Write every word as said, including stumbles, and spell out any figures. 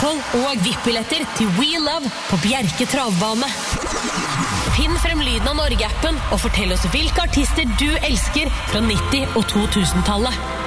opphold og V I P-billetter til We Love på Bjerke Travbane. Finn frem lyden av Norge-appen og fortell oss hvilke artister du elsker fra nitti- og to tusen-tallet.